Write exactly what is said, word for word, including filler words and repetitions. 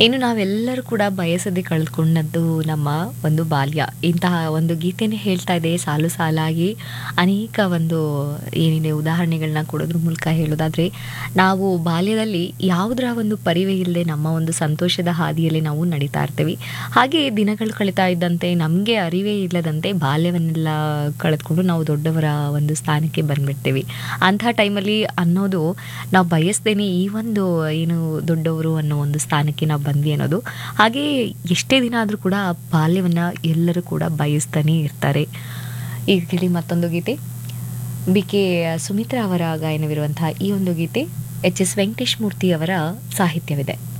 ಇನ್ನು ನಾವೆಲ್ಲರೂ ಕೂಡ ಬಯಸದೆ ಕಳೆದುಕೊಂಡದ್ದು ನಮ್ಮ ಒಂದು ಬಾಲ್ಯ. ಇಂತಹ ಒಂದು ಗೀತೆನೇ ಹೇಳ್ತಾ ಇದೆ ಸಾಲು ಸಾಲಾಗಿ ಅನೇಕ ಒಂದು ಏನಿದೆ ಉದಾಹರಣೆಗಳನ್ನ ಕೊಡೋದ್ರ ಮೂಲಕ ಹೇಳೋದಾದ್ರೆ, ನಾವು ಬಾಲ್ಯದಲ್ಲಿ ಯಾವುದರ ಒಂದು ಪರಿವೆ ಇಲ್ಲದೆ ನಮ್ಮ ಒಂದು ಸಂತೋಷದ ಹಾದಿಯಲ್ಲಿ ನಾವು ನಡೀತಾ ಇರ್ತೀವಿ. ಹಾಗೆ ದಿನಗಳು ಕಳೀತಾ ಇದ್ದಂತೆ ನಮಗೆ ಅರಿವೇ ಇಲ್ಲದಂತೆ ಬಾಲ್ಯವನ್ನೆಲ್ಲ ಕಳೆದುಕೊಂಡು ನಾವು ದೊಡ್ಡವರ ಒಂದು ಸ್ಥಾನಕ್ಕೆ ಬಂದ್ಬಿಡ್ತೀವಿ. ಅಂಥ ಟೈಮಲ್ಲಿ ಅನ್ನೋದು ನಾವು ಬಯಸ್ದೇನೆ ಈ ಒಂದು ಏನು ದೊಡ್ಡವರು ಅನ್ನೋ ಒಂದು ಸ್ಥಾನಕ್ಕೆ ನಾವು ಬಂದ್ವಿ ಅನ್ನೋದು. ಹಾಗೆ ಎಷ್ಟೇ ದಿನ ಆದರೂ ಕೂಡ ಆ ಬಾಲ್ಯವನ್ನು ಎಲ್ಲರೂ ಕೂಡ ಬಯಸ್ತಾನೆ ಇರ್ತಾರೆ. ಈಗ ಕೇಳಿ ಮತ್ತೊಂದು ಗೀತೆ, ಬಿ ಕೆ ಸುಮಿತ್ರಾ ಅವರ ಗಾಯನವಿರುವಂತಹ ಈ ಒಂದು ಗೀತೆ ಎಚ್ ಎಸ್ ವೆಂಕಟೇಶ್ ಮೂರ್ತಿ ಅವರ ಸಾಹಿತ್ಯವಿದೆ.